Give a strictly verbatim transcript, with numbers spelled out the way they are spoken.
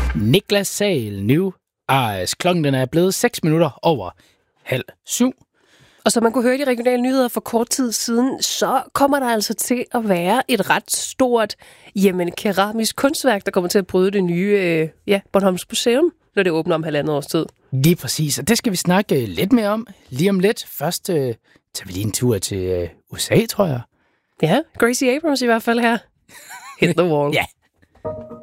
Niklas Sahl, New Eyes. Klokken den er blevet seks minutter over halv syv. Og som man kunne høre i de regionale nyheder for kort tid siden, så kommer der altså til at være et ret stort jamen, keramisk kunstværk, der kommer til at bryde det nye øh, ja, Bornholms Museum, når det åbner om halvandet års tid. Lige præcis, og det skal vi snakke lidt mere om lige om lidt. Først øh, tager vi lige en tur til øh, U S A, tror jeg. Ja, Gracie Abrams i hvert fald her. Hit the wall. Ja.